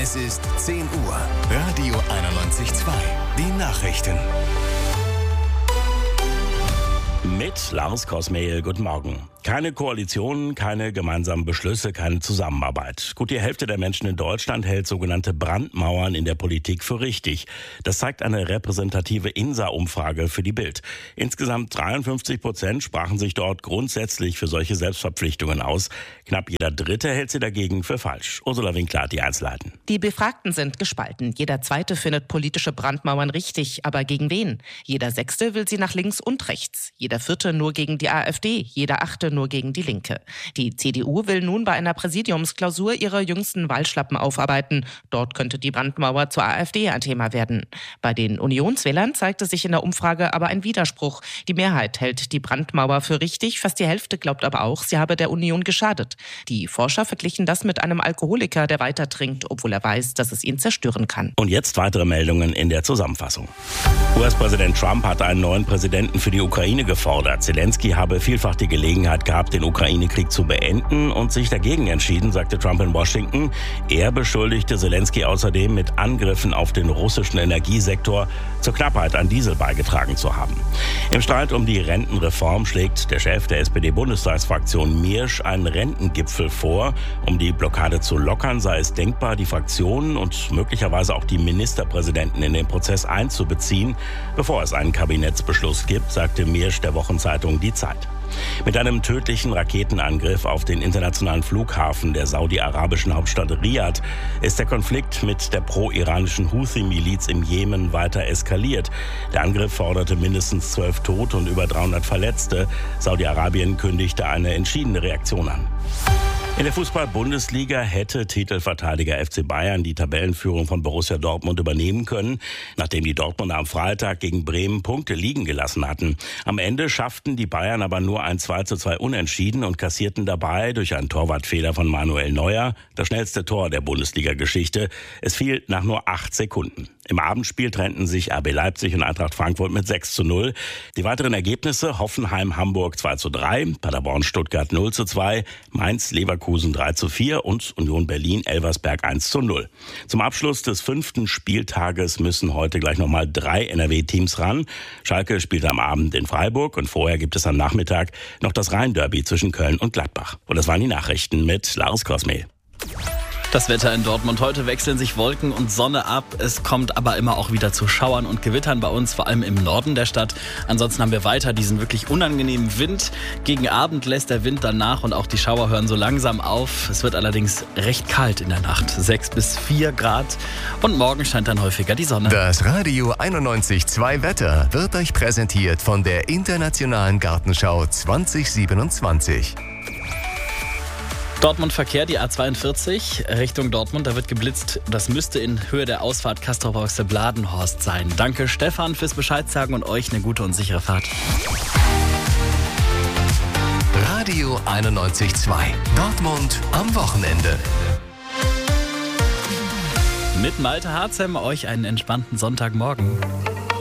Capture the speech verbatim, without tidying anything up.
Es ist zehn Uhr. Radio einundneunzig Komma zwei. Die Nachrichten. Mit Lars Kosmehl, guten Morgen. Keine Koalition, keine gemeinsamen Beschlüsse, keine Zusammenarbeit. Gut die Hälfte der Menschen in Deutschland hält sogenannte Brandmauern in der Politik für richtig. Das zeigt eine repräsentative INSA-Umfrage für die Bild. Insgesamt dreiundfünfzig Prozent sprachen sich dort grundsätzlich für solche Selbstverpflichtungen aus. Knapp jeder Dritte hält sie dagegen für falsch. Ursula Winkler hat die Einzelheiten. Die Befragten sind gespalten. Jeder Zweite findet politische Brandmauern richtig, aber gegen wen? Jeder Sechste will sie nach links und rechts. Jeder Vierte nur gegen die AfD. Jeder Achte nur gegen die Linke. Die C D U will nun bei einer Präsidiumsklausur ihre jüngsten Wahlschlappen aufarbeiten. Dort könnte die Brandmauer zur AfD ein Thema werden. Bei den Unionswählern zeigte sich in der Umfrage aber ein Widerspruch. Die Mehrheit hält die Brandmauer für richtig, fast die Hälfte glaubt aber auch, sie habe der Union geschadet. Die Forscher verglichen das mit einem Alkoholiker, der weiter trinkt, obwohl er weiß, dass es ihn zerstören kann. Und jetzt weitere Meldungen in der Zusammenfassung. U S-Präsident Trump hat einen neuen Präsidenten für die Ukraine gefordert. Zelensky habe vielfach die Gelegenheit gehabt, den Ukraine-Krieg zu beenden und sich dagegen entschieden, sagte Trump in Washington. Er beschuldigte Zelensky außerdem, mit Angriffen auf den russischen Energiesektor zur Knappheit an Diesel beigetragen zu haben. Im Streit um die Rentenreform schlägt der Chef der S P D-Bundestagsfraktion Miersch einen Rentengipfel vor. Um die Blockade zu lockern, sei es denkbar, die Fraktionen und möglicherweise auch die Ministerpräsidenten in den Prozess einzubeziehen, bevor es einen Kabinettsbeschluss gibt, sagte Miersch der Wochenzeitung Die Zeit. Mit einem tödlichen Raketenangriff auf den internationalen Flughafen der saudi-arabischen Hauptstadt Riad ist der Konflikt mit der pro-iranischen Houthi-Miliz im Jemen weiter eskaliert. Der Angriff forderte mindestens zwölf Tote und über dreihundert Verletzte. Saudi-Arabien kündigte eine entschiedene Reaktion an. In der Fußball-Bundesliga hätte Titelverteidiger F C Bayern die Tabellenführung von Borussia Dortmund übernehmen können, nachdem die Dortmunder am Freitag gegen Bremen Punkte liegen gelassen hatten. Am Ende schafften die Bayern aber nur ein zwei zu zwei Unentschieden und kassierten dabei durch einen Torwartfehler von Manuel Neuer das schnellste Tor der Bundesliga-Geschichte. Es fiel nach nur acht Sekunden. Im Abendspiel trennten sich R B Leipzig und Eintracht Frankfurt mit sechs zu null. Die weiteren Ergebnisse: Hoffenheim-Hamburg zwei zu drei, Paderborn-Stuttgart null zu zwei, Mainz-Leverkusen drei zu vier und Union Berlin-Elversberg eins zu null. Zum Abschluss des fünften Spieltages müssen heute gleich nochmal drei N R W-Teams ran. Schalke spielt am Abend in Freiburg und vorher gibt es am Nachmittag noch das Rhein-Derby zwischen Köln und Gladbach. Und das waren die Nachrichten mit Lars Kosmehl. Das Wetter in Dortmund. Heute wechseln sich Wolken und Sonne ab. Es kommt aber immer auch wieder zu Schauern und Gewittern bei uns, vor allem im Norden der Stadt. Ansonsten haben wir weiter diesen wirklich unangenehmen Wind. Gegen Abend lässt der Wind dann nach und auch die Schauer hören so langsam auf. Es wird allerdings recht kalt in der Nacht. sechs bis vier Grad. Und morgen scheint dann häufiger die Sonne. Das Radio einundneunzig Komma zwei Wetter wird euch präsentiert von der Internationalen Gartenschau zwanzig siebenundzwanzig. Dortmund-Verkehr, die A zweiundvierzig Richtung Dortmund, da wird geblitzt. Das müsste in Höhe der Ausfahrt Castrop-Rauxel-Bladenhorst sein. Danke Stefan fürs Bescheid sagen und euch eine gute und sichere Fahrt. Radio einundneunzig Komma zwei. Dortmund am Wochenende. Mit Malte Harzem euch einen entspannten Sonntagmorgen.